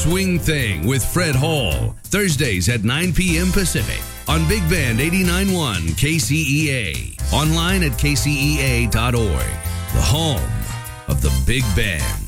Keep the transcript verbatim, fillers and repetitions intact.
Swing Thing with Fred Hall, Thursdays at nine p.m. Pacific on Big Band eighty-nine point one K C E A. Online at K C E A dot org, the home of the Big Band.